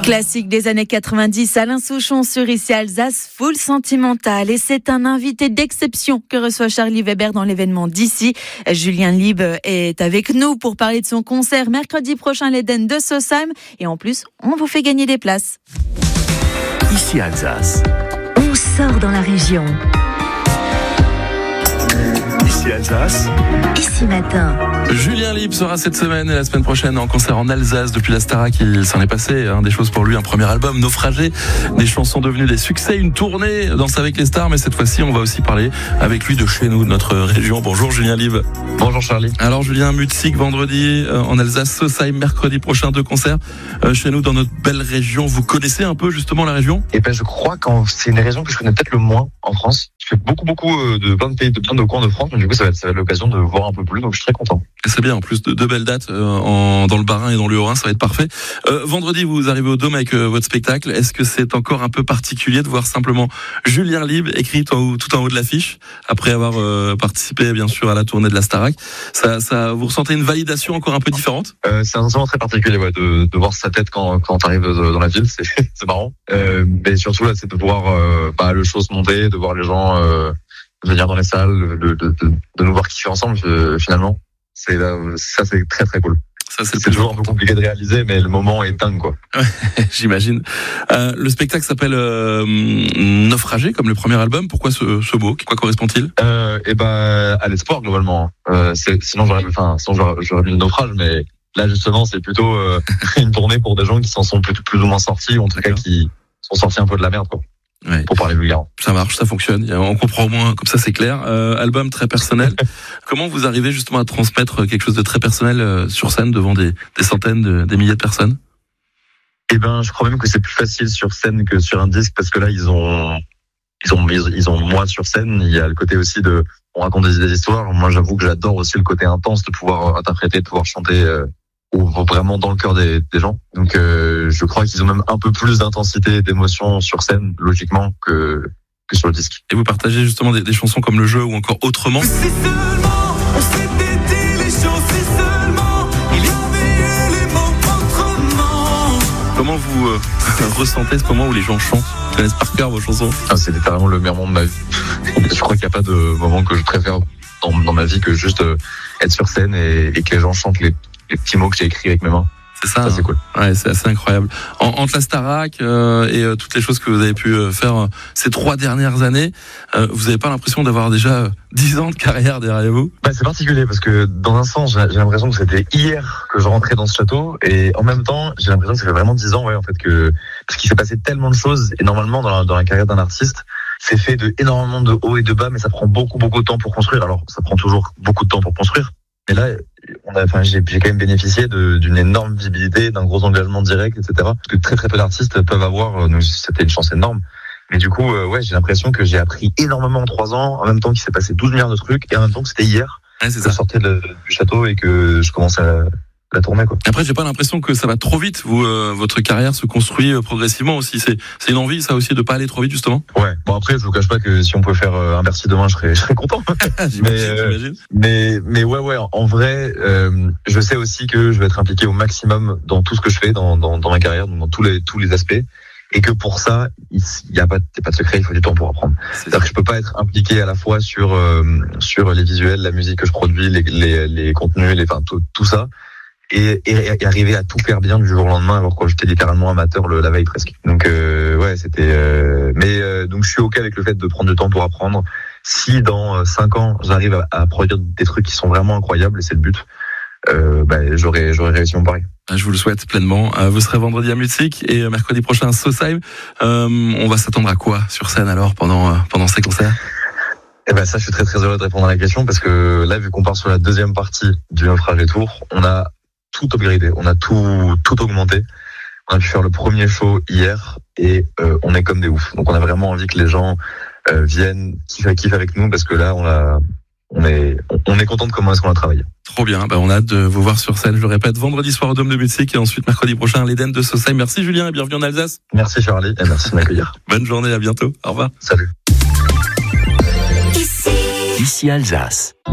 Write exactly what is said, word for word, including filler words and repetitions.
Classique des années quatre-vingt-dix, Alain Souchon sur Ici Alsace, full sentimental. Et c'est un invité d'exception que reçoit Charlie Weber dans l'événement d'ici. Julien Lieb est avec nous pour parler de son concert mercredi prochain à l'Eden de Sausheim. Et en plus, on vous fait gagner des places. Ici Alsace. On sort dans la région. Ici Alsace. Ici matin. Julien Lieb sera cette semaine et la semaine prochaine en concert en Alsace. Depuis la Starac, il s'en est passé hein, des choses pour lui. Un premier album, Naufragé, des chansons devenues des succès, une tournée, Danse avec les stars. Mais cette fois-ci, on va aussi parler avec lui de chez nous, de notre région. Bonjour Julien Lieb. Bonjour Charlie. Alors Julien, Mutzig vendredi euh, en Alsace, Sausheim mercredi prochain, deux concerts euh, chez nous dans notre belle région. Vous connaissez un peu justement la région ? Eh ben je crois que c'est une région que je connais peut-être le moins en France. Je fais beaucoup beaucoup de plein de pays, de plein de coins de France. Donc du coup ça va être, ça va être l'occasion de voir un peu plus. Donc je suis très content. Et c'est bien, en plus de deux belles dates euh, en, dans le Bas-Rhin et dans le Haut-Rhin, ça va être parfait. Euh, vendredi, vous arrivez au Dôme avec euh, votre spectacle. Est-ce que c'est encore un peu particulier de voir simplement Julien Lieb écrit tout en haut, tout en haut de l'affiche, après avoir euh, participé bien sûr à la tournée de la Starac? Ça, ça, vous ressentez une validation encore un peu différente? euh, C'est un sentiment très particulier ouais, de, de voir sa tête quand, quand tu arrives dans la ville, c'est, c'est marrant. Euh, mais surtout là, c'est de voir euh, bah, le show se monter, de voir les gens euh, venir dans les salles, de, de, de, de nous voir kiffer ensemble euh, finalement. C'est ça, c'est très très cool. Ça, c'est, c'est toujours un peu compliqué de réaliser, mais le moment est dingue, quoi. Ouais, j'imagine. Euh, le spectacle s'appelle euh, Naufragé, comme le premier album. Pourquoi ce, ce mot? Quoi correspond-il? euh, Et ben, à l'espoir globalement. Euh, c'est, sinon, j'aurais, enfin, sinon j'aurais, j'aurais mis le naufrage, mais là justement, c'est plutôt euh, une tournée pour des gens qui s'en sont plus, plus ou moins sortis, ou en tout cas qui sont sortis un peu de la merde, quoi. Ouais. Pour parler vulgaire. Ça marche, ça fonctionne. On comprend au moins, comme ça c'est clair. Euh, album très personnel. Comment vous arrivez justement à transmettre quelque chose de très personnel euh, sur scène devant des, des centaines, de, des milliers de personnes? Eh ben, je crois même que c'est plus facile sur scène que sur un disque parce que là ils ont, ils ont, ils ont moi sur scène. Il y a le côté aussi de, on raconte des, des histoires. Moi, j'avoue que j'adore aussi le côté intense de pouvoir interpréter, de pouvoir chanter. Euh, ou vraiment dans le cœur des, des gens. Donc euh, je crois qu'ils ont même un peu plus d'intensité et d'émotion sur scène, logiquement, que, que sur le disque. Et vous partagez justement des, des chansons comme Le Jeu ou encore Autrement. Si seulement on s'était dit les choses, si seulement il y avait les mots autrement. Comment vous euh, ressentez ce moment où les gens chantent, connaissent par cœur vos chansons? Ah, c'est littéralement le meilleur moment de ma vie. Je crois qu'il n'y a pas de moment que je préfère dans, dans ma vie que juste euh, être sur scène et, et que les gens chantent les les petits mots que j'ai écrits avec mes mains. C'est ça, ça c'est hein. cool. Ouais, c'est assez incroyable. En, entre la Starac euh, et euh, toutes les choses que vous avez pu euh, faire euh, ces trois dernières années, euh, vous n'avez pas l'impression d'avoir déjà dix ans de carrière derrière vous? Bah, c'est particulier parce que dans un sens, j'ai, j'ai l'impression que c'était hier que je rentrais dans ce château et en même temps, j'ai l'impression que ça fait vraiment dix ans, ouais, en fait, que parce qu'il s'est passé tellement de choses et normalement dans la, dans la carrière d'un artiste, c'est fait de énormément de hauts et de bas, mais ça prend beaucoup beaucoup de temps pour construire. Alors, ça prend toujours beaucoup de temps pour construire. Mais là, on a, enfin, j'ai, j'ai quand même bénéficié de, d'une énorme visibilité, d'un gros engagement direct, et cetera. Parce que très très peu d'artistes peuvent avoir. Donc c'était une chance énorme. Mais du coup, euh, ouais, j'ai l'impression que j'ai appris énormément en trois ans, en même temps qu'il s'est passé douze milliards de trucs, et en même temps que c'était hier ouais, c'est que ça. je sortais de, du château et que je commençais à la tournée, quoi. Après, j'ai pas l'impression que ça va trop vite. Vous, euh, votre carrière se construit euh, progressivement aussi. C'est, c'est une envie, ça aussi, de pas aller trop vite, justement. Ouais. Bon, après, je vous cache pas que si on pouvait faire euh, un Bercy demain, je serais, je serais content. j'imagine, mais, euh, j'imagine. mais, mais ouais, ouais. En vrai, euh, je sais aussi que je vais être impliqué au maximum dans tout ce que je fais, dans, dans, dans ma carrière, dans tous les, tous les aspects. Et que pour ça, il y a pas, y a pas de secret, il faut du temps pour apprendre. C'est C'est-à-dire que je peux pas être impliqué à la fois sur, euh, sur les visuels, la musique que je produis, les, les, les contenus, les, enfin, tout, tout ça. Et, et, et arriver à tout faire bien du jour au lendemain alors que j'étais littéralement amateur le, la veille presque. Donc euh, ouais, c'était euh, mais euh, donc je suis OK avec le fait de prendre du temps pour apprendre. Si dans cinq ans j'arrive à, à produire des trucs qui sont vraiment incroyables et c'est le but, euh, bah, j'aurais j'aurais réussi mon pari. Je vous le souhaite pleinement. Vous serez vendredi à Mutzig et mercredi prochain à Sausheim. Euh, on va s'attendre à quoi sur scène alors pendant pendant ces concerts? Eh ben ça, je suis très très heureux de répondre à la question parce que là, vu qu'on part sur la deuxième partie du Naufragé Tour, on a tout upgradé, on a tout tout augmenté. On a pu faire le premier show hier et euh, on est comme des oufs. Donc on a vraiment envie que les gens euh, viennent kiffer kiffer avec nous parce que là on a on est on est content de comment est-ce qu'on a travaillé. Trop bien, bah on a hâte de vous voir sur scène, je le répète, vendredi soir au Dôme de Mutzig et ensuite mercredi prochain à l'Eden de Sausheim. Merci Julien et bienvenue en Alsace. Merci Charlie et merci de m'accueillir. Bonne journée, à bientôt. Au revoir. Salut. Ici Alsace.